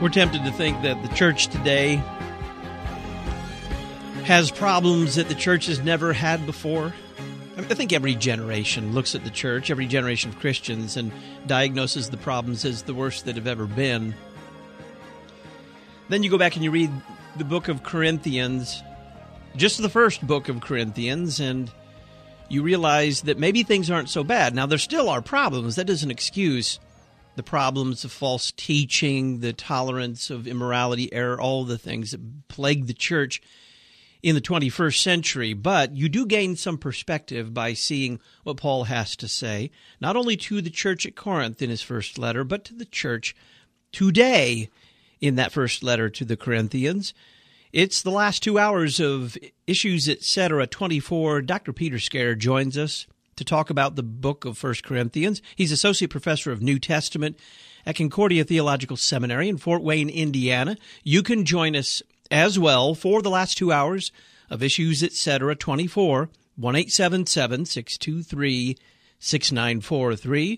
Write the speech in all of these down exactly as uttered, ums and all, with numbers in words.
We're tempted to think that the church today has problems that the church has never had before. I think every generation looks at the church, every generation of Christians, and diagnoses the problems as the worst that have ever been. Then you go back and you read the book of Corinthians, just the first book of Corinthians, and you realize that maybe things aren't so bad. Now, there still are problems. That doesn't excuse the problems of false teaching, the tolerance of immorality, error, all the things that plague the church in the twenty-first century. But you do gain some perspective by seeing what Paul has to say, not only to the church at Corinth in his first letter, but to the church today in that first letter to the Corinthians. It's the last two hours of Issues, et cetera, twenty-four. Doctor Peter Scaer joins us to talk about the book of First Corinthians. He's Associate Professor of New Testament at Concordia Theological Seminary in Fort Wayne, Indiana. You can join us as well for the last two hours of Issues, et cetera, twenty-four, one eight seven seven, six two three, six nine four three.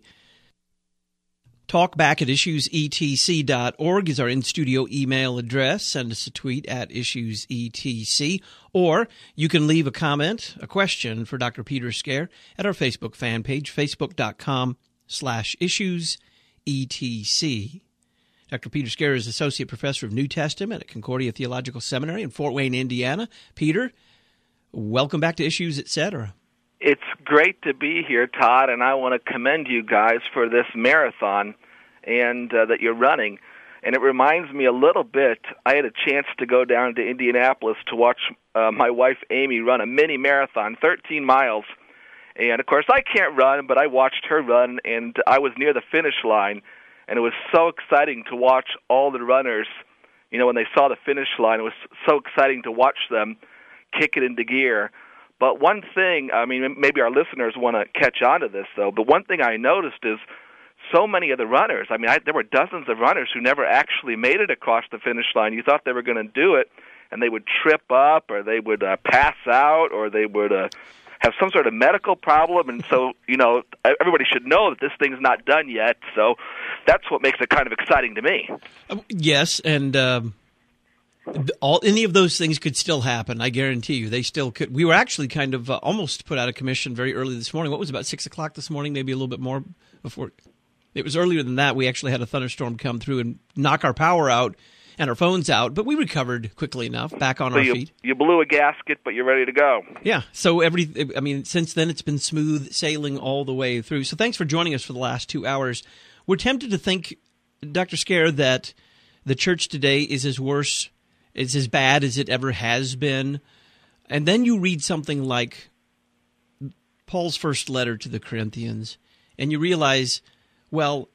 Talk back at issues e t c dot org is our in-studio email address. Send us a tweet at issues e t c, or you can leave a comment, a question for Doctor Peter Scaer at our Facebook fan page, facebook.com slash issues etc. Doctor Peter Scaer is Associate Professor of New Testament at Concordia Theological Seminary in Fort Wayne, Indiana. Peter, welcome back to Issues, et cetera. It's great to be here, Todd, and I want to commend you guys for this marathon and uh, that you're running. And it reminds me a little bit, I had a chance to go down to Indianapolis to watch uh, my wife Amy run a mini marathon, thirteen miles. And, of course, I can't run, but I watched her run, and I was near the finish line. And it was so exciting to watch all the runners. You know, when they saw the finish line, it was so exciting to watch them kick it into gear. But one thing, I mean, maybe our listeners want to catch on to this, though, but one thing I noticed is so many of the runners, I mean, I, there were dozens of runners who never actually made it across the finish line. You thought they were going to do it, and they would trip up, or they would uh, pass out, or they would uh, have some sort of medical problem. And so, you know, everybody should know that this thing's not done yet. So that's what makes it kind of exciting to me. Uh, yes, and Um... All any of those things could still happen. I guarantee you, they still could. We were actually kind of uh, almost put out of commission very early this morning. What was it, about six o'clock this morning? Maybe a little bit more before. It was earlier than that. We actually had a thunderstorm come through and knock our power out and our phones out. But we recovered quickly enough, back on so our you, feet. You blew a gasket, but you're ready to go. Yeah. So every. I mean, since then it's been smooth sailing all the way through. So thanks for joining us for the last two hours. We're tempted to think, Doctor Scaer, that the church today is as worse. It's as bad as it ever has been. And then you read something like Paul's first letter to the Corinthians, and you realize, well,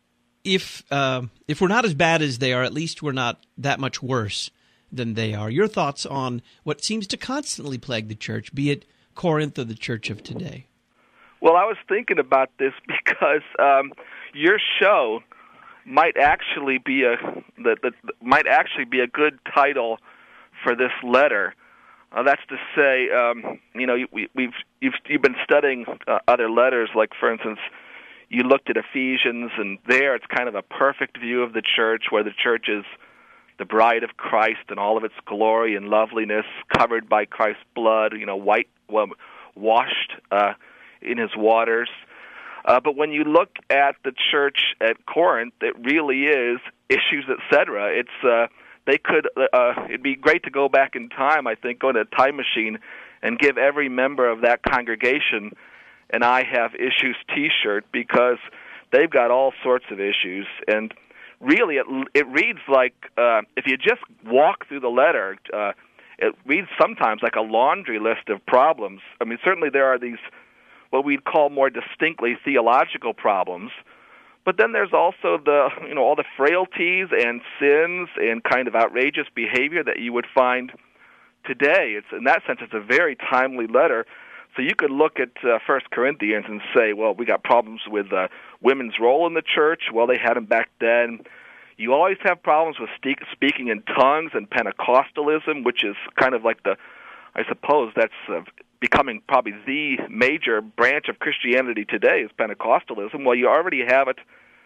if uh, if we're not as bad as they are, at least we're not that much worse than they are. Your thoughts on what seems to constantly plague the church, be it Corinth or the church of today? Well, I was thinking about this because um, your show might actually be a that that might actually be a good title for this letter. Uh, that's to say, um, you know, we, we've you've you've been studying uh, other letters, like for instance, you looked at Ephesians, and there it's kind of a perfect view of the church, where the church is the bride of Christ and all of its glory and loveliness, covered by Christ's blood, you know, white, well, washed uh, in His waters. Uh, but when you look at the church at Corinth, it really is Issues, et cetera. It's uh, they could. Uh, it'd be great to go back in time. I think go in a time machine and give every member of that congregation an I Have Issues T-shirt, because they've got all sorts of issues. And really, it it reads like uh, if you just walk through the letter, uh, it reads sometimes like a laundry list of problems. I mean, certainly there are these what we'd call more distinctly theological problems, but then there's also the, you know, all the frailties and sins and kind of outrageous behavior that you would find today. It's in that sense, it's a very timely letter. So you could look at uh, First Corinthians and say, well, we got problems with uh, women's role in the church. Well, they had them back then. You always have problems with ste- speaking in tongues and Pentecostalism, which is kind of like the, I suppose that's uh, becoming probably the major branch of Christianity today is Pentecostalism. Well, you already have it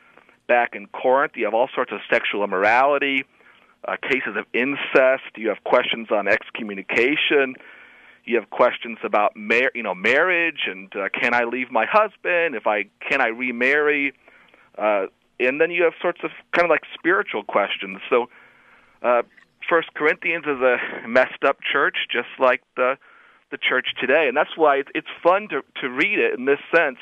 back in Corinth. You have all sorts of sexual immorality, uh, cases of incest. You have questions on excommunication. You have questions about mar- you know marriage and uh, can I leave my husband? If I can I remarry? Uh, and then you have sorts of kind of like spiritual questions. So uh, First Corinthians is a messed up church, just like the the church today, and that's why it's, it's fun to to read it in this sense,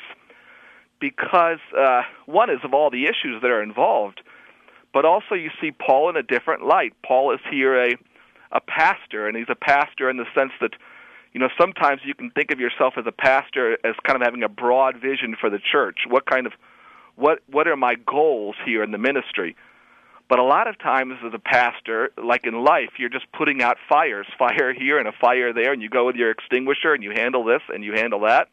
because uh, one is of all the issues that are involved, but also you see Paul in a different light. Paul is here a a pastor, and he's a pastor in the sense that, you know, sometimes you can think of yourself as a pastor as kind of having a broad vision for the church. What kind of, what what are my goals here in the ministry? But a lot of times as a pastor, like in life, you're just putting out fires, fire here and a fire there, and you go with your extinguisher and you handle this and you handle that.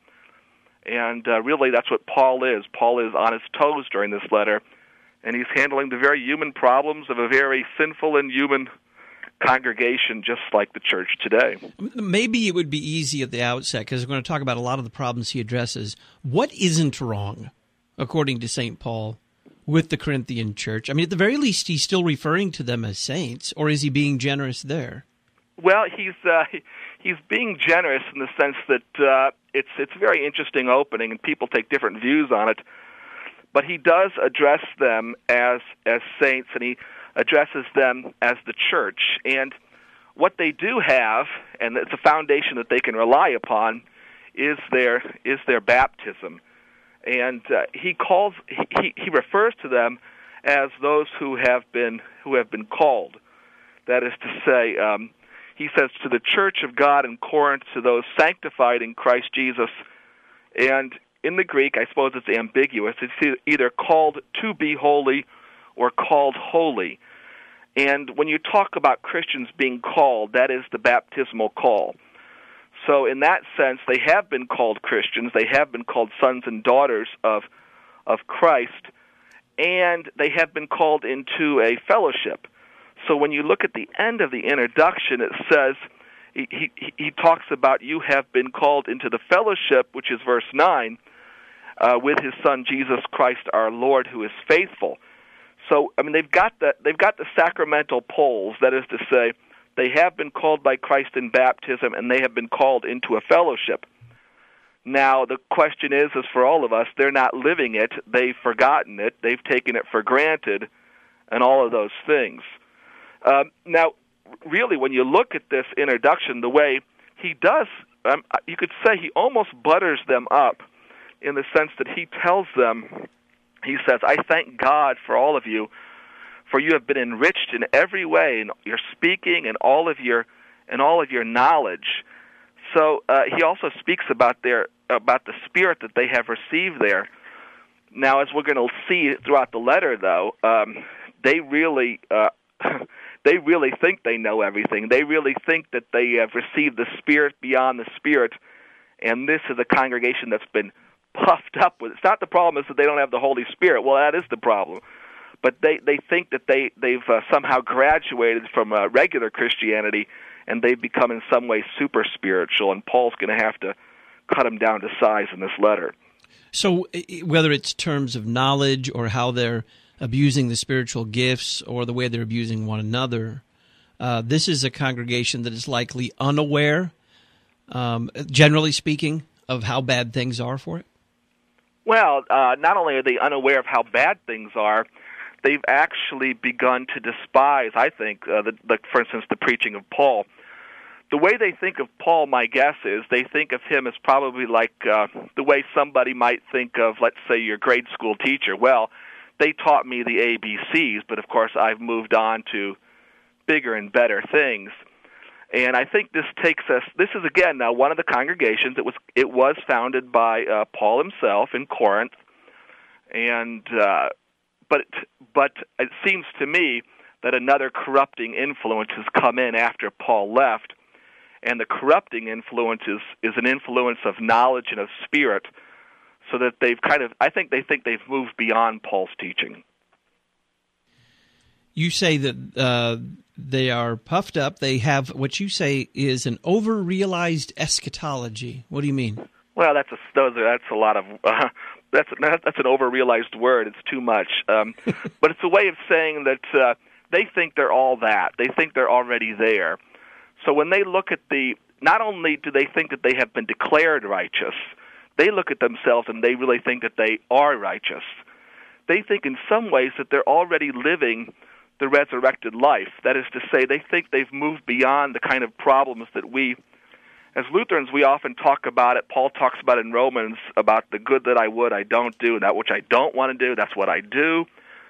And uh, really that's what Paul is. Paul is on his toes during this letter, and he's handling the very human problems of a very sinful and human congregation, just like the church today. Maybe it would be easy at the outset, because we're going to talk about a lot of the problems he addresses. What isn't wrong, according to Saint Paul, with the Corinthian church? I mean, at the very least, he's still referring to them as saints, or is he being generous there? Well, he's uh, he's being generous in the sense that uh, it's it's a very interesting opening, and people take different views on it. But he does address them as as saints, and he addresses them as the church. And what they do have, and it's a foundation that they can rely upon, is their is their baptism. And uh, he calls he, he refers to them as those who have been who have been called. That is to say, um, he says to the church of God in Corinth, to those sanctified in Christ Jesus. And in the Greek, I suppose it's ambiguous. It's either called to be holy or called holy. And when you talk about Christians being called, that is the baptismal call. So in that sense, they have been called Christians. They have been called sons and daughters of of Christ, and they have been called into a fellowship. So when you look at the end of the introduction, it says, he, he, he talks about you have been called into the fellowship, which is verse nine, uh, with his Son Jesus Christ our Lord, who is faithful. So I mean, they've got the they've got the sacramental poles. That is to say, they have been called by Christ in baptism, and they have been called into a fellowship. Now, the question is, is for all of us, they're not living it, they've forgotten it, they've taken it for granted, and all of those things. Um, now, really, when you look at this introduction, the way he does, um, you could say he almost butters them up in the sense that he tells them, he says, I thank God for all of you, for you have been enriched in every way in your speaking and all of your and all of your knowledge. So uh, he also speaks about their about the spirit that they have received there. Now, as we're going to see throughout the letter, though, um, they really uh, they really think they know everything. They really think that they have received the Spirit beyond the Spirit, and this is a congregation that's been puffed up with. It's not the problem is that they don't have the Holy Spirit. Well, that is the problem. But they, they think that they, they've uh, somehow graduated from uh, regular Christianity, and they've become in some way super spiritual, and Paul's going to have to cut them down to size in this letter. So whether it's terms of knowledge or how they're abusing the spiritual gifts or the way they're abusing one another, uh, this is a congregation that is likely unaware, um, generally speaking, of how bad things are for it? Well, uh, not only are they unaware of how bad things are, they've actually begun to despise, I think, uh, the, the, for instance, the preaching of Paul. The way they think of Paul, my guess is, they think of him as probably like uh, the way somebody might think of, let's say, your grade school teacher. Well, they taught me the A B Cs, but of course I've moved on to bigger and better things. And I think this takes us, this is again now one of the congregations. It was it was founded by uh, Paul himself in Corinth, and uh, but but it seems to me that another corrupting influence has come in after Paul left, and the corrupting influence is, is an influence of knowledge and of spirit, so that they've kind of, I think they think they've moved beyond Paul's teaching. You say that uh, they are puffed up. They have what you say is an over-realized eschatology. What do you mean? Well, that's a those are, that's a lot of uh, that's that's an overrealized word. It's too much. Um, but it's a way of saying that uh, they think they're all that. They think they're already there. So when they look at the, not only do they think that they have been declared righteous, they look at themselves and they really think that they are righteous. They think in some ways that they're already living the resurrected life. That is to say, they think they've moved beyond the kind of problems that we, as Lutherans, we often talk about it. Paul talks about in Romans about the good that I would, I don't do, and that which I don't want to do, that's what I do.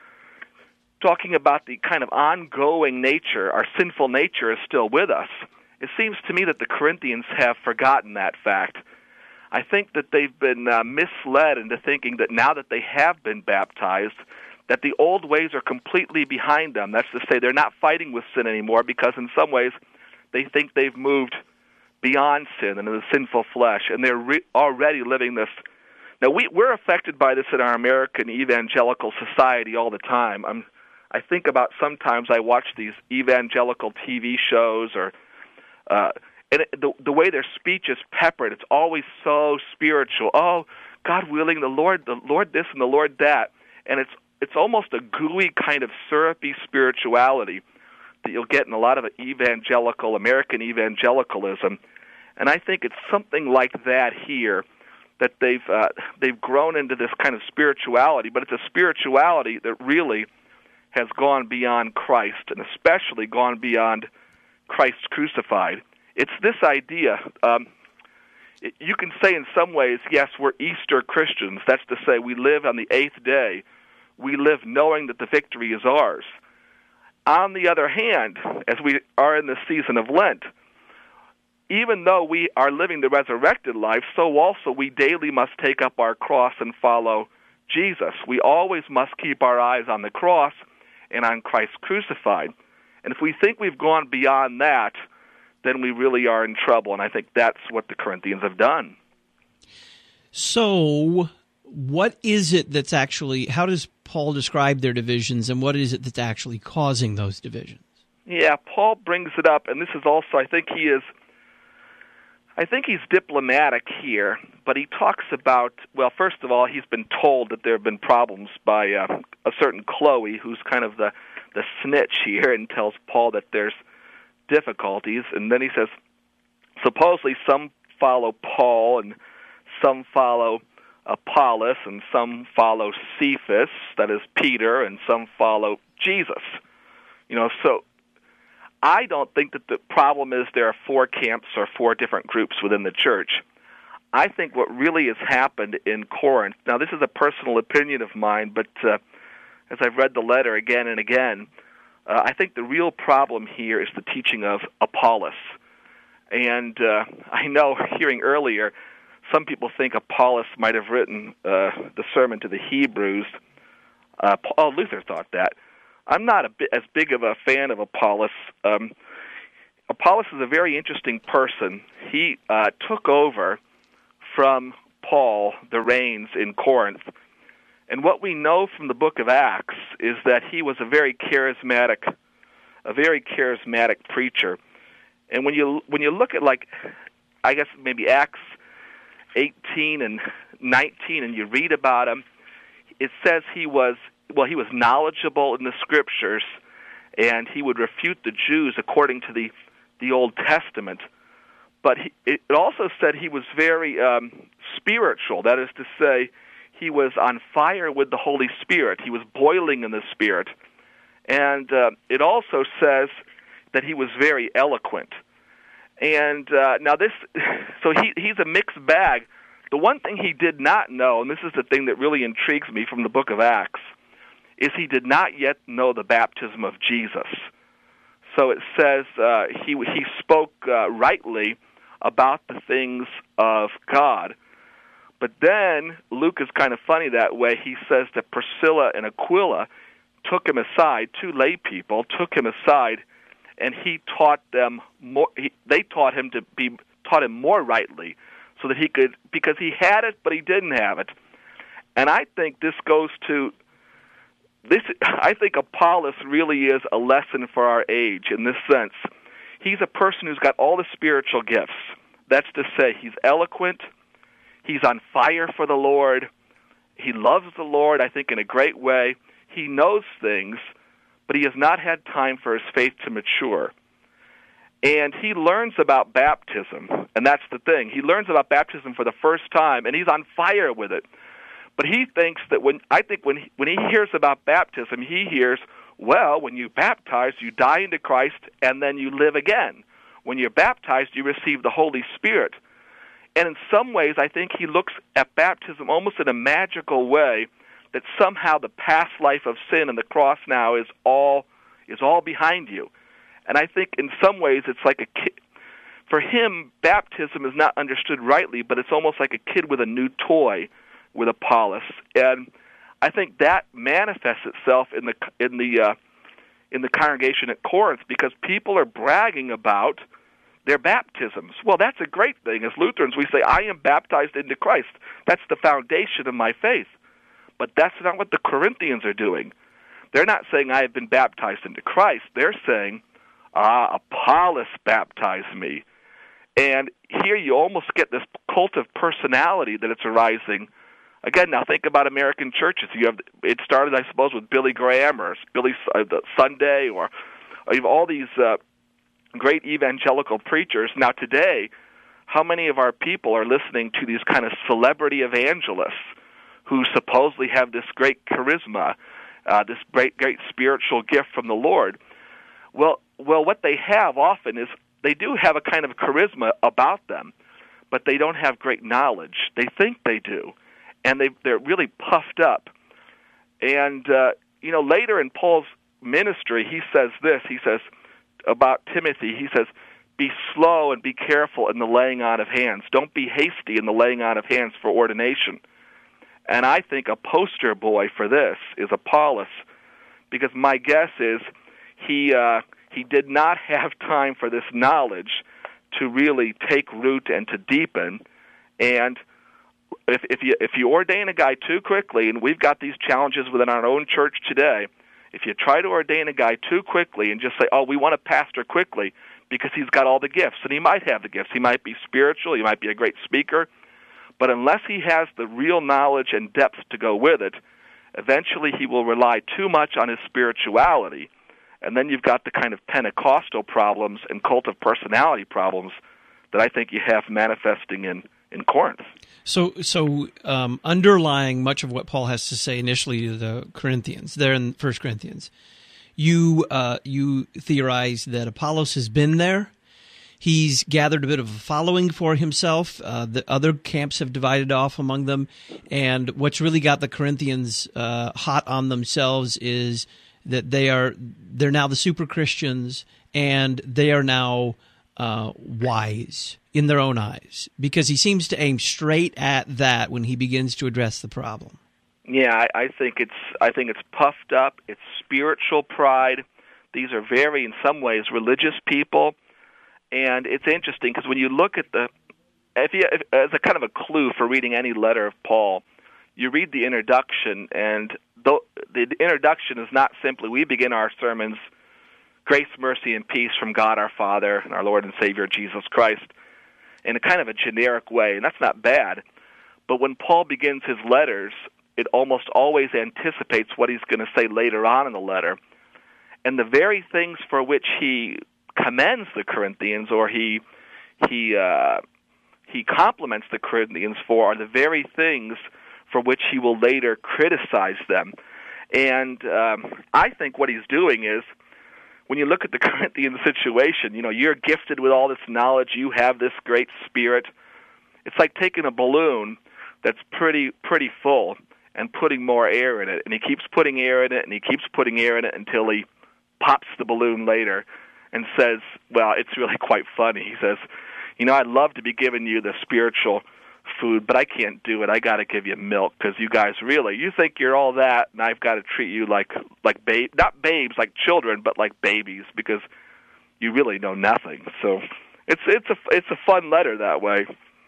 Talking about the kind of ongoing nature, our sinful nature is still with us. It seems to me that the Corinthians have forgotten that fact. I think that they've been uh, misled into thinking that now that they have been baptized, that the old ways are completely behind them. That's to say, they're not fighting with sin anymore because in some ways they think they've moved beyond sin and the sinful flesh, and they're re- already living this. Now, we, we're affected by this in our American evangelical society all the time. I'm, I think about sometimes I watch these evangelical T V shows or uh, and it, the, the way their speech is peppered, it's always so spiritual. Oh, God willing, the Lord, the Lord this and the Lord that. And it's it's almost a gooey kind of syrupy spirituality that you'll get in a lot of evangelical, American evangelicalism. And I think it's something like that here, that they've uh, they've grown into this kind of spirituality, but it's a spirituality that really has gone beyond Christ, and especially gone beyond Christ crucified. It's this idea, um, it, you can say in some ways, yes, we're Easter Christians. That's to say, we live on the eighth day. We live knowing that the victory is ours. On the other hand, as we are in the season of Lent, even though we are living the resurrected life, so also we daily must take up our cross and follow Jesus. We always must keep our eyes on the cross and on Christ crucified. And if we think we've gone beyond that, then we really are in trouble. And I think that's what the Corinthians have done. So what is it that's actually, how does Paul describe their divisions, and what is it that's actually causing those divisions? Yeah, Paul brings it up, and this is also, I think he is, I think he's diplomatic here, but he talks about, well, first of all, he's been told that there have been problems by uh, a certain Chloe, who's kind of the, the snitch here, and tells Paul that there's difficulties. And then he says, supposedly some follow Paul, and some follow Apollos, and some follow Cephas, that is Peter, and some follow Jesus. You know, so I don't think that the problem is there are four camps or four different groups within the church. I think what really has happened in Corinth, now this is a personal opinion of mine, but uh, as I've read the letter again and again, uh, I think the real problem here is the teaching of Apollos. And uh, I know, hearing earlier, some people think Apollos might have written uh, the sermon to the Hebrews. Uh, oh, Luther thought that. I'm not a bit, as big of a fan of Apollos. Um, Apollos is a very interesting person. He uh, took over from Paul the reins in Corinth. And what we know from the book of Acts is that he was a very charismatic, a very charismatic preacher. And when you when you look at, like, I guess maybe Acts eighteen and nineteen, and you read about him, it says he was, well, he was knowledgeable in the Scriptures, and he would refute the Jews according to the, the Old Testament. But he, it also said he was very um, spiritual. That is to say, he was on fire with the Holy Spirit. He was boiling in the Spirit. And uh, it also says that he was very eloquent. And uh, now this, so he he's a mixed bag. The one thing he did not know, and this is the thing that really intrigues me from the book of Acts, is he did not yet know the baptism of Jesus. So it says uh, he he spoke uh, rightly about the things of God. But then Luke is kind of funny that way. He says that Priscilla and Aquila took him aside, two lay people took him aside, and he taught them more. He, they taught him to be taught him more rightly, so that he could, because he had it, but he didn't have it. And I think this goes to this. I think Apollos really is a lesson for our age in this sense. He's a person who's got all the spiritual gifts. That's to say, he's eloquent, he's on fire for the Lord, he loves the Lord, I think, in a great way. He knows things, but he has not had time for his faith to mature. And he learns about baptism, and that's the thing. He learns about baptism for the first time, and he's on fire with it. But he thinks that when, I think when he, when he hears about baptism, he hears, well, when you baptize, you die into Christ, and then you live again. When you're baptized, you receive the Holy Spirit. And in some ways, I think he looks at baptism almost in a magical way, that somehow the past life of sin and the cross now is all is all behind you. And I think in some ways it's like a kid. For him, baptism is not understood rightly, but it's almost like a kid with a new toy with Apollos. And I think that manifests itself in the in the uh, in the congregation at Corinth, because people are bragging about their baptisms. Well, that's a great thing. As Lutherans, we say, I am baptized into Christ. That's the foundation of my faith. But that's not what the Corinthians are doing. They're not saying, I have been baptized into Christ. They're saying, ah, Apollos baptized me. And here you almost get this cult of personality that it's arising. Again, now think about American churches. You have it started, I suppose, with Billy Graham or Billy uh, Sunday, or, or you have all these uh, great evangelical preachers. Now today, how many of our people are listening to these kind of celebrity evangelists who supposedly have this great charisma, uh, this great, great spiritual gift from the Lord? Well, well, what they have often is they do have a kind of charisma about them, but they don't have great knowledge. They think they do, and they, they're really puffed up. And, uh, you know, later in Paul's ministry, he says this. He says about Timothy, he says, be slow and be careful in the laying on of hands. Don't be hasty in the laying on of hands for ordination. And I think a poster boy for this is Apollos, because my guess is he uh, he did not have time for this knowledge to really take root and to deepen. And if if you if you ordain a guy too quickly, and we've got these challenges within our own church today, if you try to ordain a guy too quickly and just say, oh, we want a pastor quickly because he's got all the gifts, and he might have the gifts. He might be spiritual. He might be a great speaker. But unless he has the real knowledge and depth to go with it, eventually he will rely too much on his spirituality. And then you've got the kind of Pentecostal problems and cult of personality problems that I think you have manifesting in, in Corinth. So, so um, underlying much of what Paul has to say initially to the Corinthians, there in First Corinthians, you uh, you theorize that Apollos has been there. He's gathered a bit of a following for himself. Uh, the other camps have divided off among them. And what's really got the Corinthians uh, hot on themselves is that they are they're now the super Christians, and they are now uh, wise in their own eyes, because he seems to aim straight at that when he begins to address the problem. Yeah, I, I think it's I think it's puffed up. It's spiritual pride. These are very, in some ways, religious people. And it's interesting because when you look at the, if you, if, as a kind of a clue for reading any letter of Paul, you read the introduction, and the, the introduction is not simply, we begin our sermons, grace, mercy, and peace from God our Father and our Lord and Savior Jesus Christ, in a kind of a generic way, and that's not bad. But when Paul begins his letters, it almost always anticipates what he's going to say later on in the letter. And the very things for which he commends the Corinthians, or he he uh, he compliments the Corinthians for, are the very things for which he will later criticize them. And um, I think what he's doing is, when you look at the Corinthian situation, you know, you're gifted with all this knowledge, you have this great spirit. It's like taking a balloon that's pretty pretty full and putting more air in it, and he keeps putting air in it, and he keeps putting air in it until he pops the balloon later and says, well, it's really quite funny. He says, you know, I'd love to be giving you the spiritual food, but I can't do it. I got to give you milk, because you guys really, you think you're all that, and I've got to treat you like, like ba- not babes, like children, but like babies, because you really know nothing. So it's it's a, it's a fun letter that way.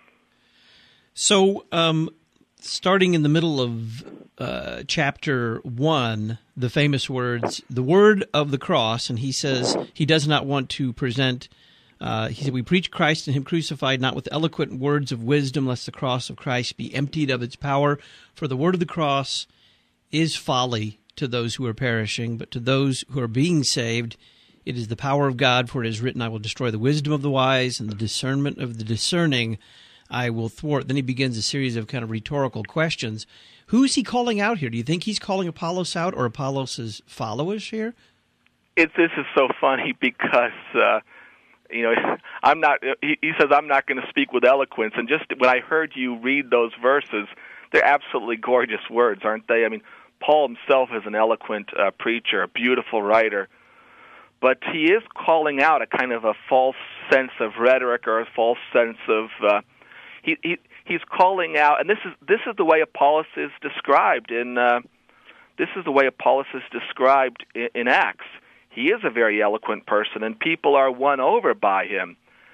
So um, starting in the middle of uh, chapter one, the famous words, the word of the cross, and he says he does not want to present Uh, he said, we preach Christ and him crucified, not with eloquent words of wisdom, lest the cross of Christ be emptied of its power. For the word of the cross is folly to those who are perishing, but to those who are being saved, it is the power of God. For it is written, I will destroy the wisdom of the wise, and the discernment of the discerning I will thwart. Then he begins a series of kind of rhetorical questions. Who's he calling out here? Do you think he's calling Apollos out, or Apollos' followers here? It, this is so funny because... Uh, You know, I'm not. He, he says I'm not going to speak with eloquence, and just when I heard you read those verses, they're absolutely gorgeous words, aren't they? I mean, Paul himself is an eloquent uh, preacher, a beautiful writer, but he is calling out a kind of a false sense of rhetoric or a false sense of. Uh, he, he he's calling out, and this is this is the way Apollos is described in. Uh, this is the way Apollos is described in, in Acts. He is a very eloquent person, and people are won over by him.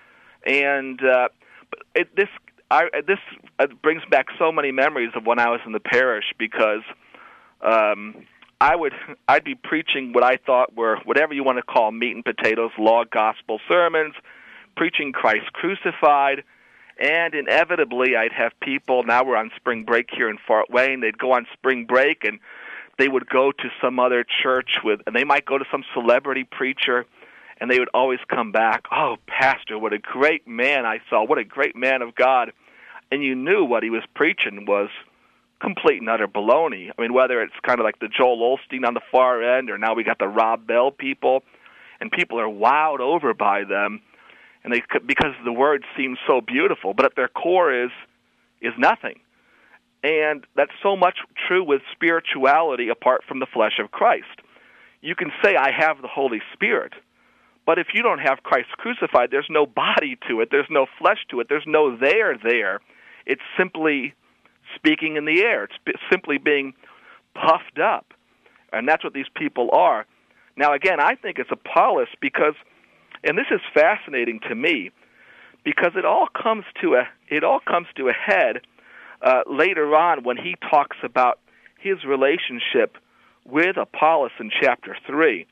And uh, it, this I, this brings back so many memories of when I was in the parish, because um, I would I'd be preaching what I thought were whatever you want to call meat and potatoes, law, gospel sermons, preaching Christ crucified, and inevitably I'd have people. Now we're on spring break here in Fort Wayne. They'd go on spring break and they would go to some other church with, and they might go to some celebrity preacher, and they would always come back, oh, Pastor, what a great man I saw, what a great man of God. And you knew what he was preaching was complete and utter baloney. I mean, whether it's kind of like the Joel Osteen on the far end, or now we got the Rob Bell people, and people are wowed over by them, and they because the words seem so beautiful, but at their core is is nothing. And that's so much true with spirituality apart from the flesh of Christ. You can say, I have the Holy Spirit, but if you don't have Christ crucified, there's no body to it, there's no flesh to it, there's no there there. It's simply speaking in the air. It's simply being puffed up. And that's what these people are. Now, again, I think it's Apollos because, and this is fascinating to me, because it all comes to a, it all comes to a head Uh, later on when he talks about his relationship with Apollos in chapter three.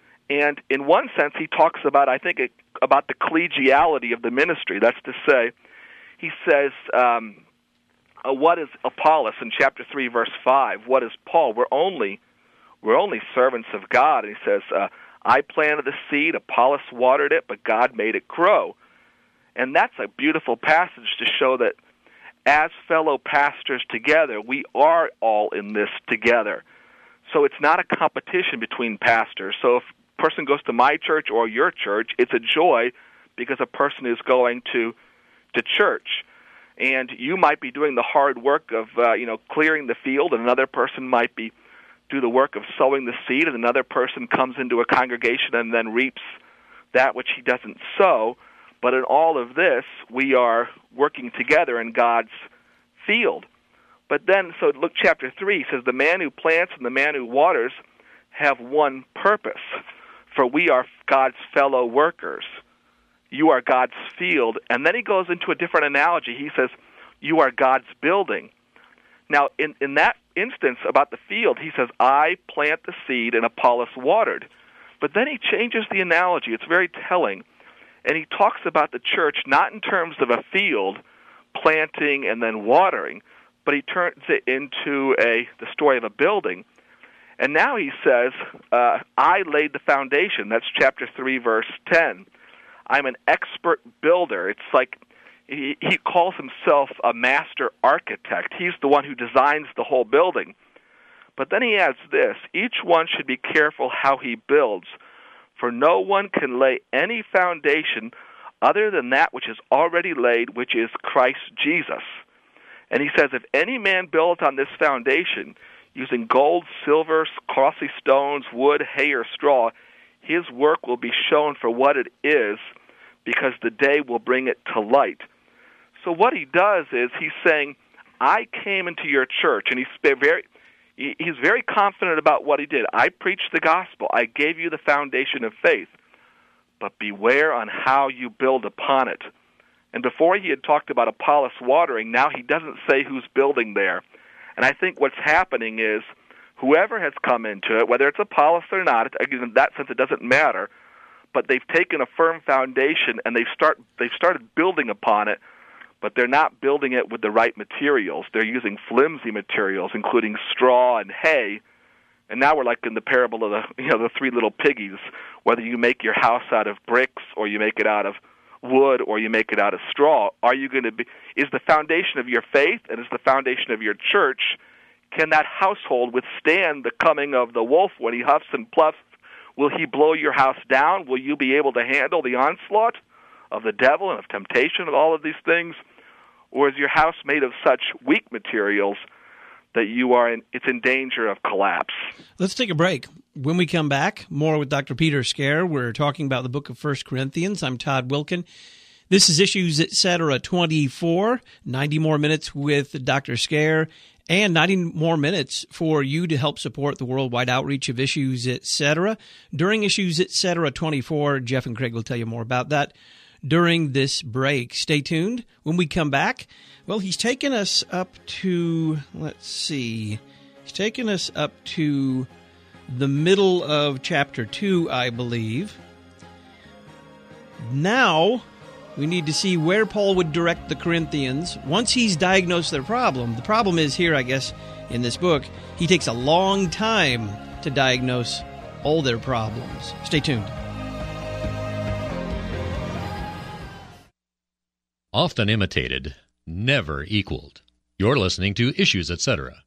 And in one sense, he talks about, I think, it, about the collegiality of the ministry. That's to say, he says, um, uh, what is Apollos in chapter three, verse five? What is Paul? We're only, we're only servants of God. And he says, uh, I planted the seed, Apollos watered it, but God made it grow. And that's a beautiful passage to show that as fellow pastors together, we are all in this together. So it's not a competition between pastors. So if a person goes to my church or your church, it's a joy because a person is going to to church. And you might be doing the hard work of uh, you know clearing the field, and another person might be do the work of sowing the seed, and another person comes into a congregation and then reaps that which he doesn't sow. But in all of this, we are working together in God's field. But then, so look, chapter three says, the man who plants and the man who waters have one purpose, for we are God's fellow workers. You are God's field. And then he goes into a different analogy. He says, you are God's building. Now, in, in that instance about the field, he says, I plant the seed and Apollos watered. But then he changes the analogy. It's very telling. And he talks about the church not in terms of a field, planting and then watering, but he turns it into a the story of a building. And now he says, uh, I laid the foundation. That's chapter three, verse ten. I'm an expert builder. It's like he, he calls himself a master architect. He's the one who designs the whole building. But then he adds this, each one should be careful how he builds, for no one can lay any foundation other than that which is already laid, which is Christ Jesus. And he says, if any man builds on this foundation using gold, silver, costly stones, wood, hay, or straw, his work will be shown for what it is, because the day will bring it to light. So what he does is he's saying, I came into your church, and he's very... He's very confident about what he did. I preached the gospel. I gave you the foundation of faith. But beware on how you build upon it. And before he had talked about Apollos watering, now he doesn't say who's building there. And I think what's happening is whoever has come into it, whether it's Apollos or not, in that sense it doesn't matter, but they've taken a firm foundation and they've start they've started building upon it, but they're not building it with the right materials. They're using flimsy materials, including straw and hay. And now we're like in the parable of the you know the three little piggies. Whether you make your house out of bricks or you make it out of wood or you make it out of straw, are you going to be? Is the foundation of your faith and is the foundation of your church? Can that household withstand the coming of the wolf when he huffs and puffs? Will he blow your house down? Will you be able to handle the onslaught of the devil and of temptation of all of these things? Or is your house made of such weak materials that you are in, it's in danger of collapse? Let's take a break. When we come back, more with Doctor Peter Scaer. We're talking about the book of First Corinthians. I'm Todd Wilkin. This is Issues Etc. twenty-four, ninety more minutes with Doctor Scaer, and ninety more minutes for you to help support the worldwide outreach of Issues Etc. During Issues Etc. twenty-four, Jeff and Craig will tell you more about that during this break. Stay tuned. When we come back, well, he's taken us up to, let's see, he's taken us up to the middle of chapter two, I believe. Now we need to see where Paul would direct the Corinthians once he's diagnosed their problem. The problem is here, I guess, in this book, he takes a long time to diagnose all their problems. Stay tuned. Often imitated, never equaled. You're listening to Issues Etc.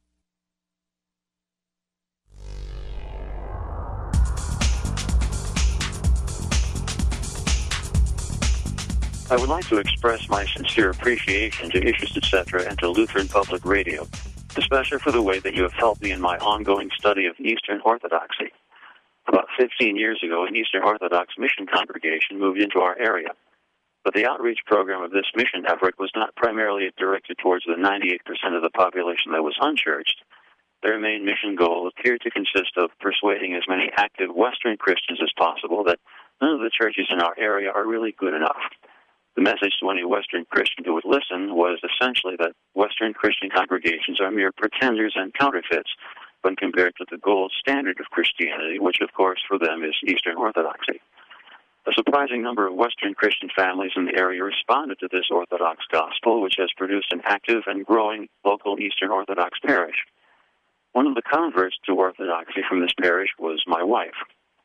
I would like to express my sincere appreciation to Issues Etc. and to Lutheran Public Radio, especially for the way that you have helped me in my ongoing study of Eastern Orthodoxy. About fifteen years ago, an Eastern Orthodox mission congregation moved into our area. But the outreach program of this mission effort was not primarily directed towards the ninety-eight percent of the population that was unchurched. Their main mission goal appeared to consist of persuading as many active Western Christians as possible that none of the churches in our area are really good enough. The message to any Western Christian who would listen was essentially that Western Christian congregations are mere pretenders and counterfeits when compared to the gold standard of Christianity, which, of course, for them is Eastern Orthodoxy. A surprising number of Western Christian families in the area responded to this Orthodox gospel, which has produced an active and growing local Eastern Orthodox parish. One of the converts to Orthodoxy from this parish was my wife.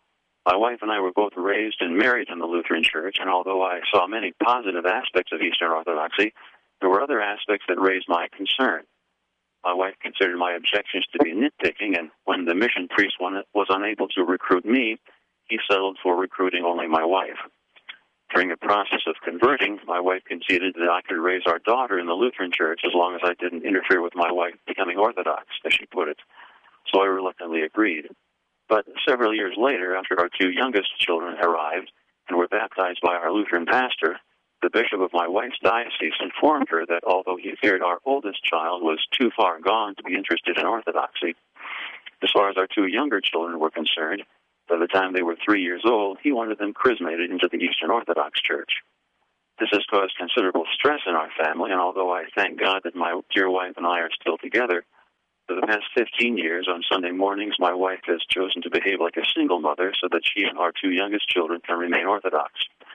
My wife and I were both raised and married in the Lutheran Church, and although I saw many positive aspects of Eastern Orthodoxy, there were other aspects that raised my concern. My wife considered my objections to be nitpicking, and when the mission priest was unable to recruit me, he settled for recruiting only my wife. During the process of converting, my wife conceded that I could raise our daughter in the Lutheran Church as long as I didn't interfere with my wife becoming Orthodox, as she put it. So I reluctantly agreed. But several years later, after our two youngest children arrived and were baptized by our Lutheran pastor, the bishop of my wife's diocese informed her that although he feared our oldest child was too far gone to be interested in Orthodoxy, as far as our two younger children were concerned, by the time they were three years old, he wanted them chrismated into the Eastern Orthodox Church. This has caused considerable stress in our family, and although I thank God that my dear wife and I are still together, for the past fifteen years, on Sunday mornings, my wife has chosen to behave like a single mother so that she and our two youngest children can remain Orthodox.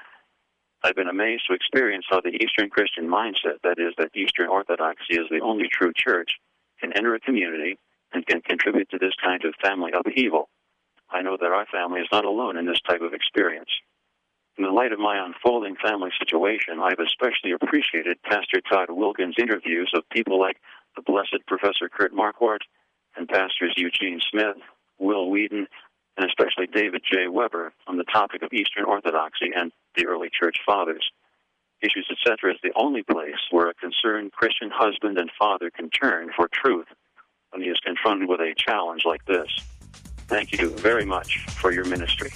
I've been amazed to experience how the Eastern Christian mindset, that is, that Eastern Orthodoxy is the only true church, can enter a community and can contribute to this kind of family upheaval. I know that our family is not alone in this type of experience. In the light of my unfolding family situation, I've especially appreciated Pastor Todd Wilkin's interviews of people like the blessed Professor Kurt Marquardt and Pastors Eugene Smith, Will Whedon, and especially David J. Weber on the topic of Eastern Orthodoxy and the early church fathers. Issues Etc. is the only place where a concerned Christian husband and father can turn for truth when he is confronted with a challenge like this. Thank you very much for your ministry.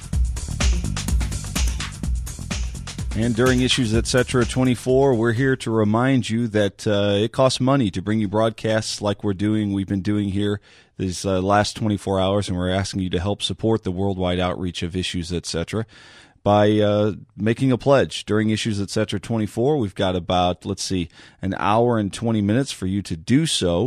And during Issues Etc. twenty-four, we're here to remind you that uh, it costs money to bring you broadcasts like we're doing, we've been doing here these uh, last twenty-four hours, and we're asking you to help support the worldwide outreach of Issues Etc. by uh, making a pledge. During Issues Etc. twenty-four, we've got about, let's see, an hour and twenty minutes for you to do so.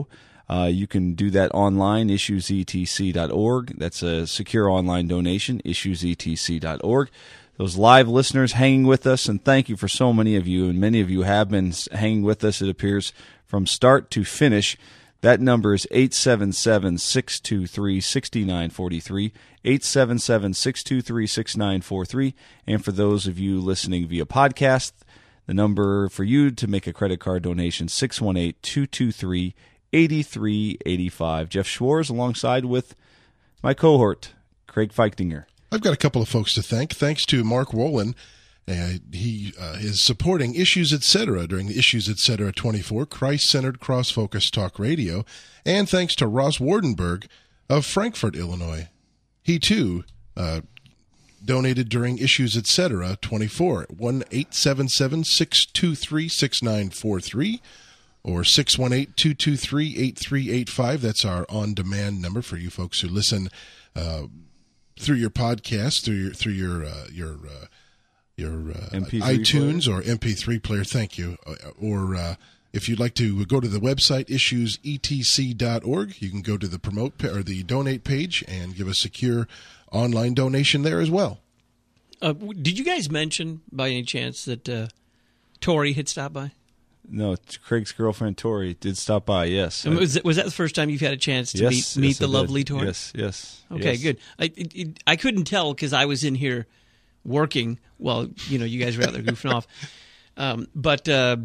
Uh, you can do that online, issues e t c dot org. That's a secure online donation, issues e t c dot org. Those live listeners hanging with us, and thank you for so many of you, and many of you have been hanging with us, it appears, from start to finish. That number is eight seven seven, six two three, six nine four three, eight seven seven, six two three, six nine four three. And for those of you listening via podcast, the number for you to make a credit card donation, six one eight, two two three, eight three eight five. Jeff Schwartz alongside with my cohort, Craig Feichtinger. I've got a couple of folks to thank. Thanks to Mark Wolin. Uh, he uh, is supporting Issues Etc. during the Issues Etc. twenty-four, Christ-Centered Cross-Focus Talk Radio. And thanks to Ross Wardenberg of Frankfort, Illinois. He, too, uh, donated during Issues Etc. twenty-four, one eight seven seven, six two three, six nine four three or six one eight, two two three, eight three eight five. That's our on-demand number for you folks who listen uh, through your podcast, through your through your uh, your uh, your uh, iTunes player. Or M P three player. Thank you. Or uh, if you'd like to go to the website issues e t c dot org, you can go to the promote or the donate page and give a secure online donation there as well. Uh, did you guys mention by any chance that uh, Tori had stopped by? No, Craig's girlfriend Tori did stop by. Yes. And was, that, was that the first time you've had a chance to yes, meet, meet yes, the lovely Tori? Yes, yes. Okay, yes. good. I it, it, I couldn't tell because I was in here working while you know you guys were out there goofing off. Um, but uh,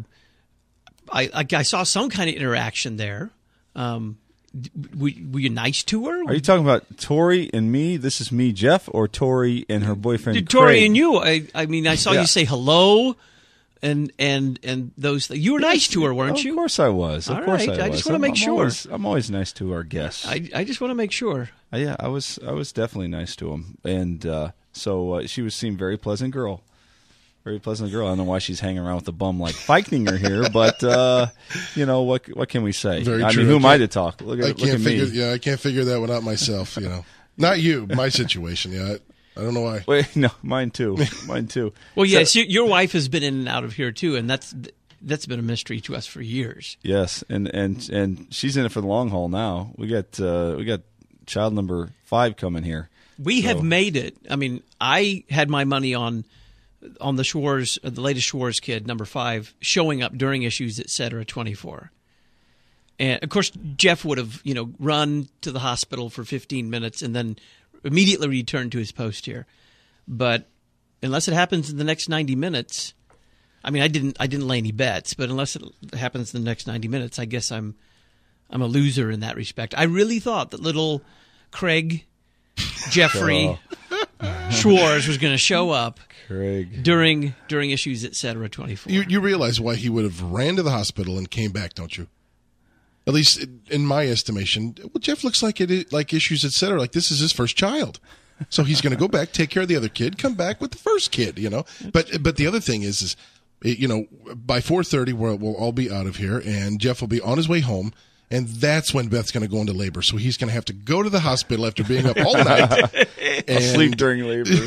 I, I I saw some kind of interaction there. Um, were, were you nice to her? Are you talking about Tori and me? This is me, Jeff, or Tori and her boyfriend Craig? Tori and you. I I mean, I saw yeah. you say hello. And and and those th- you were nice to her, weren't of you? Of course I was. Of All course right. I was. I just want to I'm, make I'm sure. Always, I'm always nice to our guests. I I just want to make sure. Uh, yeah, I was I was definitely nice to him, and uh, so uh, she was seemed very pleasant girl, very pleasant girl. I don't know why she's hanging around with a bum like Feichtinger here, but uh, you know what what can we say? Very I true. mean, who I am I to talk? Look at I look can't at figure. me. Yeah, I can't figure that one out myself. You know, not you. My situation. Yeah. I, I don't know why. Wait, no, mine too. Mine too. Well, yes, so, your, your wife has been in and out of here too, and that's that's been a mystery to us for years. Yes, and and and she's in it for the long haul now. We got uh, we got child number five coming here. We so. have made it. I mean, I had my money on on the Schwartz, uh, the latest Schwartz kid, number five, showing up during Issues Etc. twenty-four. And of course, Jeff would have you know run to the hospital for fifteen minutes and then immediately return to his post here. But unless it happens in the next ninety minutes, I mean, I didn't I didn't lay any bets, but unless it happens in the next ninety minutes, I guess I'm I'm a loser in that respect. I really thought that little Craig Jeffrey oh. Schwartz was going to show up Craig. during during Issues Etc. twenty-four. You you realize why he would have ran to the hospital and came back, don't you? At least in my estimation, well, Jeff looks like it, like Issues Etc. Like this is his first child, so he's going to go back, take care of the other kid, come back with the first kid. You know, but but the other thing is, is you know, by four thirty we'll, we'll all be out of here, and Jeff will be on his way home, and that's when Beth's going to go into labor. So he's going to have to go to the hospital after being up all night, and sleep during labor,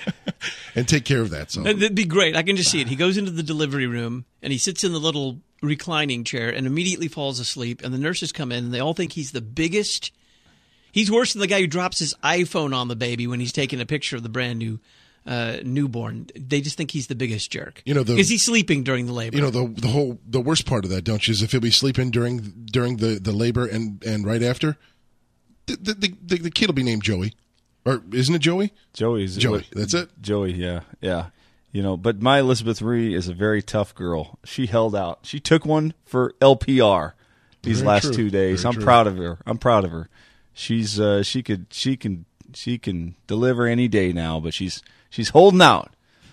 and take care of that. So that'd be great. I can just see it. He goes into the delivery room and he sits in the little reclining chair and immediately falls asleep, and the nurses come in and they all think he's the biggest. He's worse than the guy who drops his iPhone on the baby when he's taking a picture of the brand new uh, newborn. They just think he's the biggest jerk. You know, the, is he sleeping during the labor? You know, the the whole the worst part of that, don't you, is if he'll be sleeping during during the, the labor and, and right after, the the, the the kid will be named Joey, or isn't it Joey? Joey's Joey. What, that's it. Joey. Yeah, yeah. You know, but my Elizabeth Marie is a very tough girl. She held out. She took one for L P R these very last true. two days. Very I'm true. proud of her. I'm proud of her. She's uh, she could she can she can deliver any day now, but she's she's holding out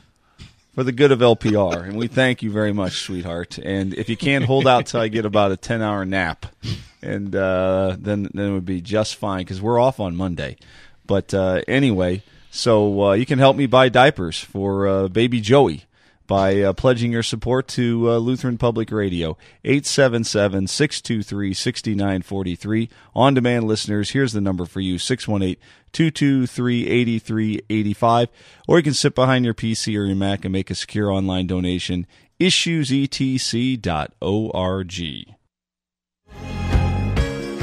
for the good of L P R, and we thank you very much, sweetheart. And if you can't hold out till I get about a ten hour nap, and uh, then then it would be just fine because we're off on Monday. But uh, anyway. So uh, you can help me buy diapers for uh, baby Joey by uh, pledging your support to uh, Lutheran Public Radio, eight seven seven, six two three, six nine four three. On-demand listeners, here's the number for you, six one eight, two two three, eight three eight five. Or you can sit behind your P C or your Mac and make a secure online donation, issues e t c dot org.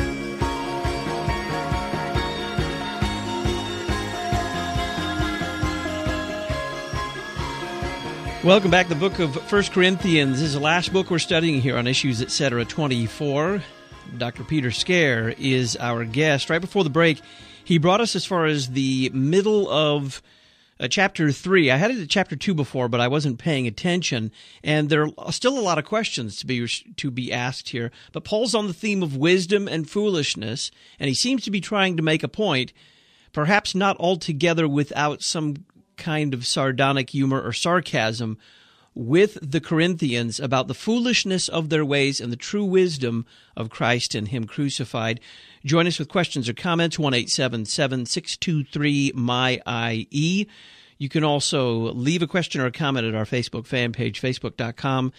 Welcome back. The book of First Corinthians is the last book we're studying here on Issues Etc. twenty-four. Doctor Peter Scare is our guest. Right before the break, he brought us as far as the middle of uh, chapter three. I had it at chapter two before, but I wasn't paying attention, and there are still a lot of questions to be to be asked here. But Paul's on the theme of wisdom and foolishness, and he seems to be trying to make a point, perhaps not altogether without some kind of sardonic humor or sarcasm, with the Corinthians about the foolishness of their ways and the true wisdom of Christ and Him crucified. Join us with questions or comments, one eight seven seven, six two three, M Y I E. You can also leave a question or a comment at our Facebook fan page, facebook dot com.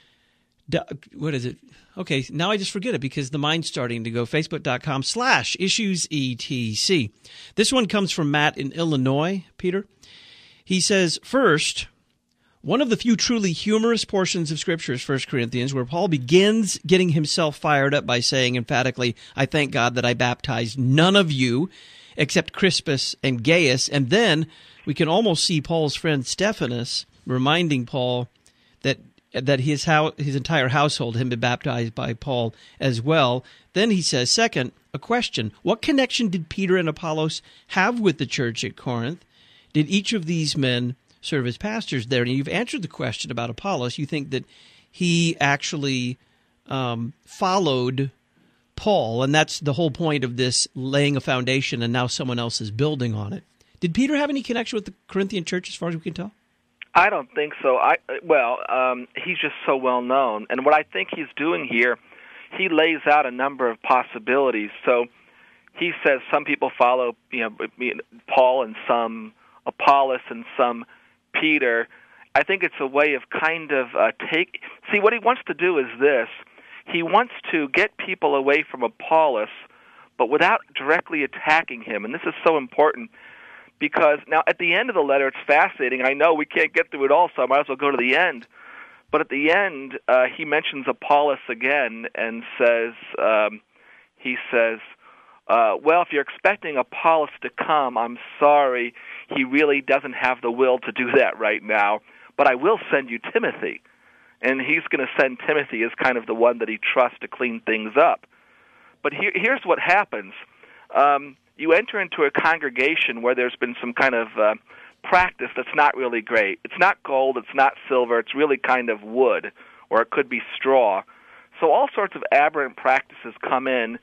What is it? Okay, now I just forget it because the mind's starting to go. facebook dot com slash issues E T C. This one comes from Matt in Illinois, Peter. He says, first, one of the few truly humorous portions of Scripture is First Corinthians, where Paul begins getting himself fired up by saying emphatically, I thank God that I baptized none of you except Crispus and Gaius. And then we can almost see Paul's friend Stephanas reminding Paul that that his house, his entire household had been baptized by Paul as well. Then he says, second, a question. What connection did Peter and Apollos have with the church at Corinth? Did each of these men serve as pastors there? And you've answered the question about Apollos. You think that he actually um, followed Paul, and that's the whole point of this, laying a foundation, and now someone else is building on it. Did Peter have any connection with the Corinthian church as far as we can tell? I don't think so. I Well, um, he's just so well known. And what I think he's doing here, he lays out a number of possibilities. So he says some people follow, you know, Paul and some Apollos and some Peter. I think it's a way of kind of uh, take. See, what he wants to do is this. He wants to get people away from Apollos, but without directly attacking him. And this is so important because now at the end of the letter, it's fascinating. I know we can't get through it all, so I might as well go to the end. But at the end, uh, he mentions Apollos again and says, um, he says, uh, well, if you're expecting Apollos to come, I'm sorry. He really doesn't have the will to do that right now, but I will send you Timothy. And he's going to send Timothy as kind of the one that he trusts to clean things up. But here, here's what happens. Um, you enter into a congregation where there's been some kind of uh, practice that's not really great. It's not gold, it's not silver, it's really kind of wood, or it could be straw. So all sorts of aberrant practices come in,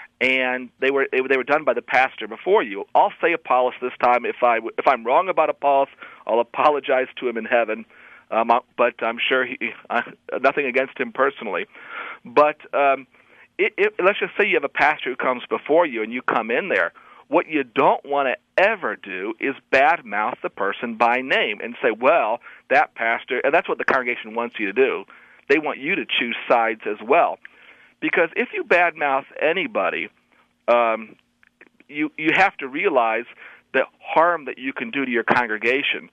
and they were they, they were done by the pastor before you. I'll say Apollos this time. If I if I'm wrong about Apollos, I'll apologize to him in heaven. Um, but I'm sure he uh, nothing against him personally. But um, it, it, let's just say you have a pastor who comes before you, and you come in there. What you don't want to ever do is badmouth the person by name and say, "Well, that pastor," and that's what the congregation wants you to do. They want you to choose sides as well. Because if you badmouth anybody, um, you you have to realize the harm that you can do to your congregation.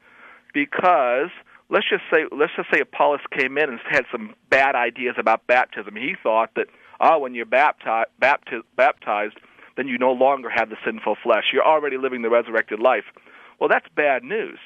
Because let's just say let's just say Apollos came in and had some bad ideas about baptism. He thought that oh, when you're baptized, bapti- baptized, then you no longer have the sinful flesh. You're already living the resurrected life. Well, that's bad news.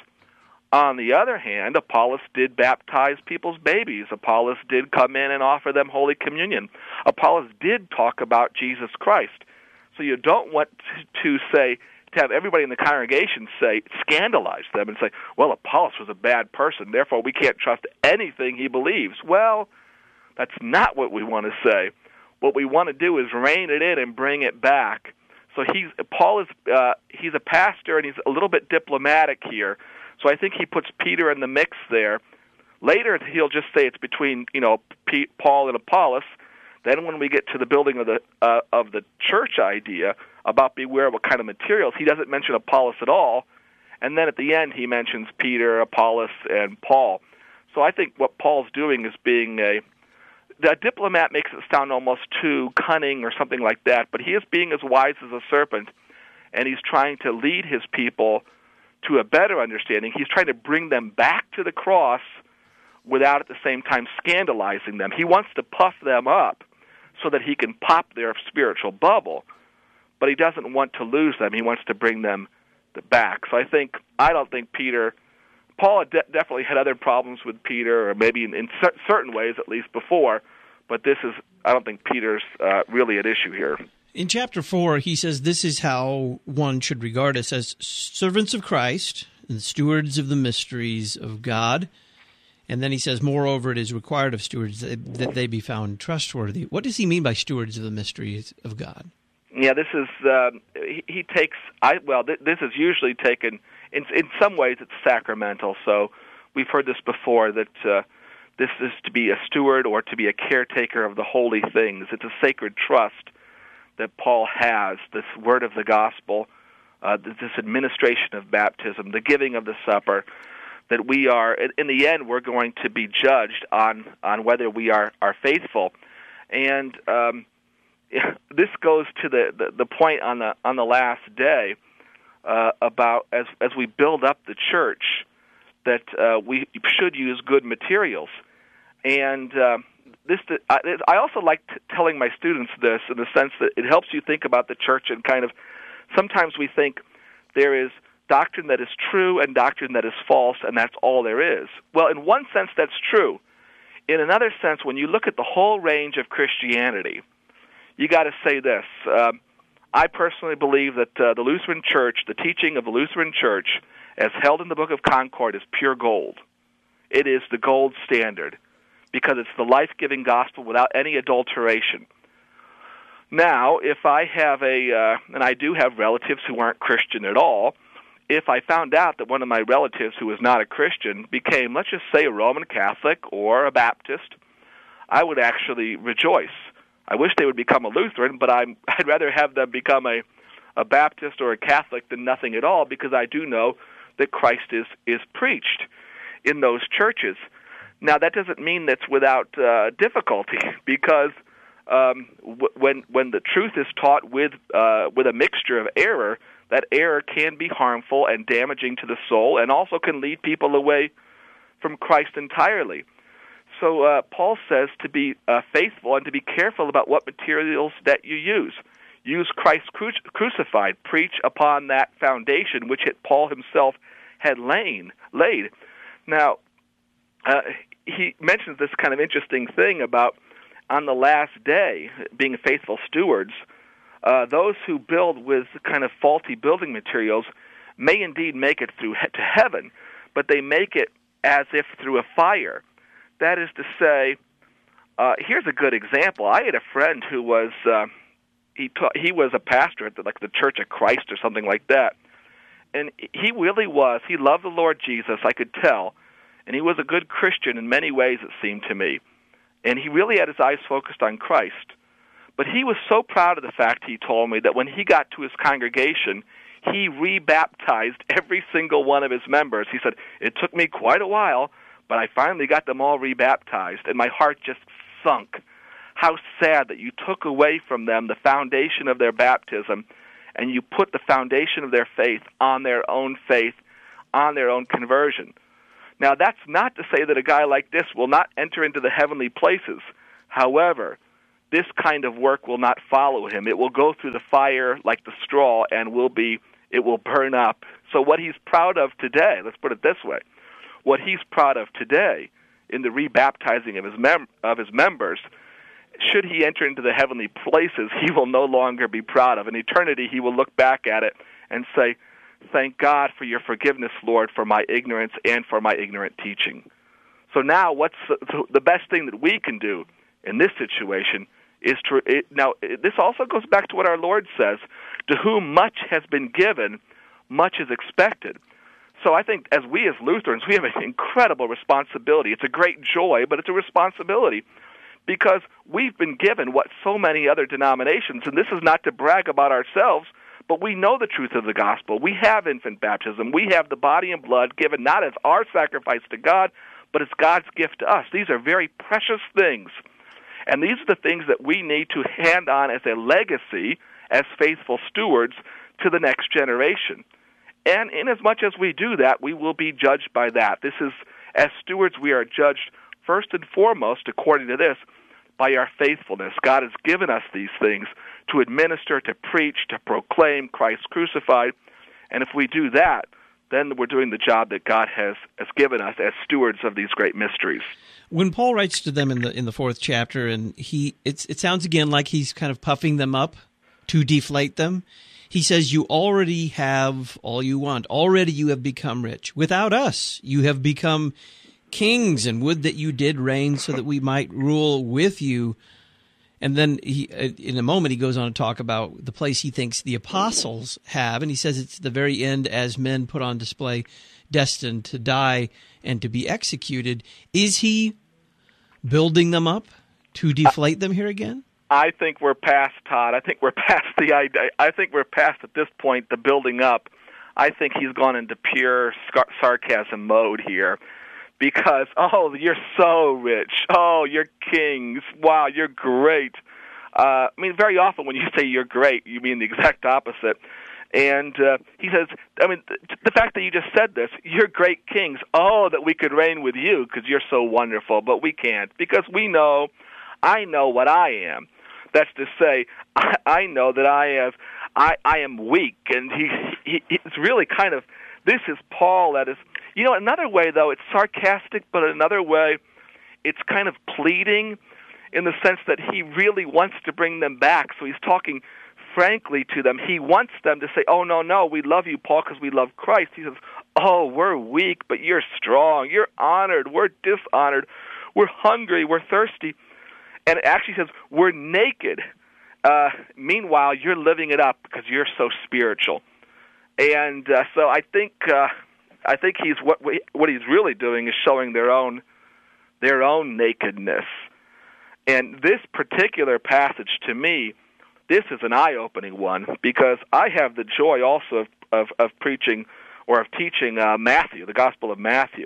On the other hand, Apollos did baptize people's babies. Apollos did come in and offer them Holy Communion. Apollos did talk about Jesus Christ. So you don't want to say, to have everybody in the congregation say, scandalize them and say, well, Apollos was a bad person, therefore we can't trust anything he believes. Well, that's not what we want to say. What we want to do is rein it in and bring it back. So he's Paul is uh, he's a pastor, and he's a little bit diplomatic here. So I think he puts Peter in the mix there. Later, he'll just say it's between, you know, P- Paul and Apollos. Then when we get to the building of the uh, of the church idea about beware what kind of materials, he doesn't mention Apollos at all. And then at the end, he mentions Peter, Apollos, and Paul. So I think what Paul's doing is being a... The diplomat makes it sound almost too cunning or something like that, but he is being as wise as a serpent, and he's trying to lead his people to a better understanding. He's trying to bring them back to the cross without at the same time scandalizing them. He wants to puff them up so that he can pop their spiritual bubble, but he doesn't want to lose them. He wants to bring them back. So I think I don't think Peter Paul had de- definitely had other problems with Peter, or maybe in, in cer- certain ways at least before, but this is, I don't think Peter's uh, really at issue here. In chapter four, he says this is how one should regard us as servants of Christ and stewards of the mysteries of God. And then he says, moreover, it is required of stewards that, that they be found trustworthy. What does he mean by stewards of the mysteries of God? Yeah, this is, uh, he, he takes, I well, th- this is usually taken, in, in some ways it's sacramental. So we've heard this before, that uh, this is to be a steward or to be a caretaker of the holy things. It's a sacred trust that Paul has, this word of the gospel, uh, this administration of baptism, the giving of the supper, that we are, in the end, we're going to be judged on, on whether we are, are faithful. And um, this goes to the, the, the point on the on the last day uh, about as as we build up the church, that uh, we should use good materials. And uh, this, I also like t- telling my students this in the sense that it helps you think about the church, and kind of sometimes we think there is doctrine that is true and doctrine that is false, and that's all there is. Well, in one sense, that's true. In another sense, when you look at the whole range of Christianity, you got to say this. Uh, I personally believe that uh, the Lutheran Church, the teaching of the Lutheran Church, as held in the Book of Concord, is pure gold. It is the gold standard, because it's the life-giving gospel without any adulteration. Now, if I have a, uh, and I do have relatives who aren't Christian at all, if I found out that one of my relatives who was not a Christian became, let's just say, a Roman Catholic or a Baptist, I would actually rejoice. I wish they would become a Lutheran, but I'm, I'd rather have them become a, a Baptist or a Catholic than nothing at all, because I do know that Christ is, is preached in those churches. Now, that doesn't mean that's without uh, difficulty, because um, w- when when the truth is taught with uh, with a mixture of error, that error can be harmful and damaging to the soul, and also can lead people away from Christ entirely. So uh, Paul says to be uh, faithful and to be careful about what materials that you use. Use Christ cru- crucified. Preach upon that foundation which it, Paul himself had lain, laid. Now, uh, he mentions this kind of interesting thing about on the last day, being faithful stewards, uh, those who build with kind of faulty building materials may indeed make it through he- to heaven, but they make it as if through a fire. That is to say, uh, here's a good example. I had a friend who was uh, he taught, he was a pastor at the, like the Church of Christ or something like that, and he really was. He loved the Lord Jesus, I could tell, and he was a good Christian in many ways, it seemed to me, and he really had his eyes focused on Christ. But he was so proud of the fact, he told me, that when he got to his congregation, he rebaptized every single one of his members. He said, it took me quite a while, but I finally got them all rebaptized, and my heart just sunk. How sad that you took away from them the foundation of their baptism, and you put the foundation of their faith on their own faith, on their own conversion. Now, that's not to say that a guy like this will not enter into the heavenly places. However, this kind of work will not follow him. It will go through the fire like the straw, and will be it will burn up. So what he's proud of today, let's put it this way, what he's proud of today in the rebaptizing of his mem- of his members, should he enter into the heavenly places, he will no longer be proud of. In eternity, he will look back at it and say, thank God for your forgiveness, Lord, for my ignorance and for my ignorant teaching. So now what's the, the best thing that we can do in this situation is to, it, now this also goes back to what our Lord says, to whom much has been given, much is expected. So I think as we as Lutherans, we have an incredible responsibility. It's a great joy, but it's a responsibility, because we've been given what so many other denominations, and this is not to brag about ourselves, but we know the truth of the gospel. We have infant baptism. We have the body and blood given not as our sacrifice to God, but as God's gift to us. These are very precious things, and these are the things that we need to hand on as a legacy, as faithful stewards, to the next generation. And inasmuch as we do that, we will be judged by that. This is, as stewards, we are judged first and foremost, according to this, by our faithfulness. God has given us these things to administer, to preach, to proclaim Christ crucified. And if we do that, then we're doing the job that God has, has given us as stewards of these great mysteries. When Paul writes to them in the in the fourth chapter, and he it's, it sounds again like he's kind of puffing them up to deflate them. He says, you already have all you want. Already you have become rich. Without us, you have become kings, and would that you did reign so that we might rule with you. And then he, in a moment, he goes on to talk about the place he thinks the apostles have, and he says it's the very end as men put on display, destined to die and to be executed. Is he building them up to deflate them here again? I think we're past, Todd. I think we're past the idea. I think we're past, at this point, the building up. I think he's gone into pure scar- sarcasm mode here. Because, oh, you're so rich. Oh, you're kings. Wow, you're great. Uh, I mean, very often when you say you're great, you mean the exact opposite. And uh, he says, I mean, th- the fact that you just said this, you're great kings. Oh, that we could reign with you because you're so wonderful. But we can't, because we know, I know what I am. That's to say, I, I know that I have, I, I am weak. And he, he, it's really kind of, this is Paul that is, you know, another way, though, it's sarcastic, but another way, it's kind of pleading in the sense that he really wants to bring them back. So he's talking frankly to them. He wants them to say, oh, no, no, we love you, Paul, because we love Christ. He says, oh, we're weak, but you're strong. You're honored. We're dishonored. We're hungry. We're thirsty. And it actually says, we're naked. Uh, meanwhile, you're living it up because you're so spiritual. And uh, so I think... Uh, I think he's what what he's really doing is showing their own their own nakedness. And this particular passage, to me, this is an eye-opening one, because I have the joy also of of, of preaching or of teaching uh, Matthew, the Gospel of Matthew.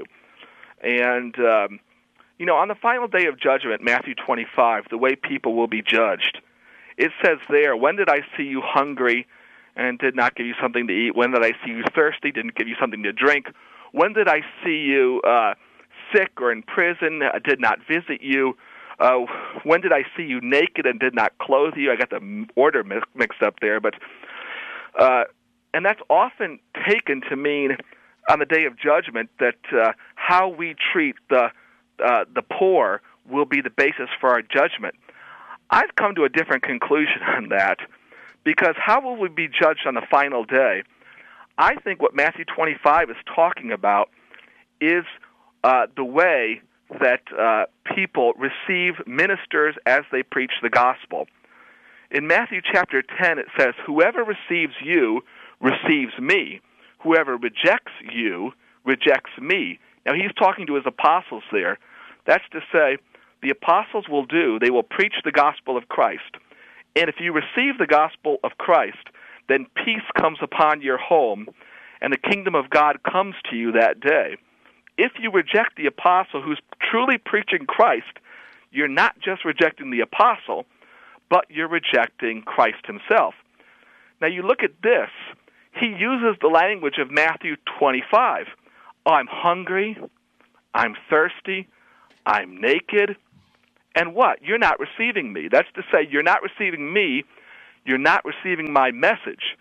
And um, you know, on the final day of judgment, Matthew twenty-five, the way people will be judged, it says there, "When did I see you hungry and did not give you something to eat? When did I see you thirsty, didn't give you something to drink? When did I see you uh, sick or in prison, uh, did not visit you? Uh, when did I see you naked and did not clothe you?" I got the order mi- mixed up there, but uh, and that's often taken to mean on the day of judgment that uh, how we treat the uh, the poor will be the basis for our judgment. I've come to a different conclusion on that. Because how will we be judged on the final day? I think what Matthew twenty-five is talking about is uh, the way that uh, people receive ministers as they preach the gospel. In Matthew chapter ten, it says, "Whoever receives you receives me. Whoever rejects you rejects me." Now, he's talking to his apostles there. That's to say, the apostles will do, they will preach the gospel of Christ. And if you receive the gospel of Christ, then peace comes upon your home, and the kingdom of God comes to you that day. If you reject the apostle who's truly preaching Christ, you're not just rejecting the apostle, but you're rejecting Christ himself. Now you look at this. He uses the language of Matthew twenty-five. Oh, I'm hungry, I'm thirsty, I'm naked. And what? You're not receiving me. That's to say, you're not receiving me, you're not receiving my message.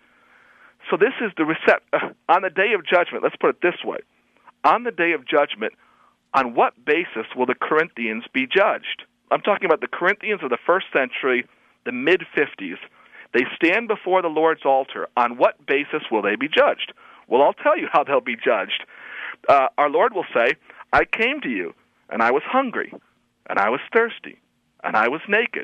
So this is the recept- uh, on the day of judgment, let's put it this way. On the day of judgment, on what basis will the Corinthians be judged? I'm talking about the Corinthians of the first century, the mid-fifties. They stand before the Lord's altar. On what basis will they be judged? Well, I'll tell you how they'll be judged. Uh, our Lord will say, I came to you, and I was hungry, and I was thirsty, and I was naked,